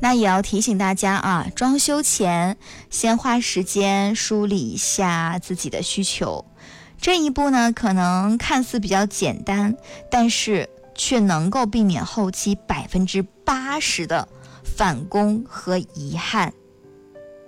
那也要提醒大家啊，装修前先花时间梳理一下自己的需求。这一步呢，可能看似比较简单，但是却能够避免后期80%的返工和遗憾。